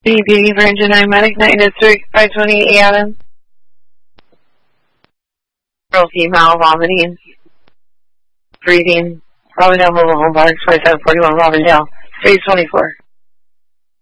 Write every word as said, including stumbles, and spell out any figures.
B B for engine nine medic, nine district, five twenty Adam. Girl female vomiting, breathing, Robindale Mobile Home Park, twenty-seven forty-one Robindale, three twenty-four.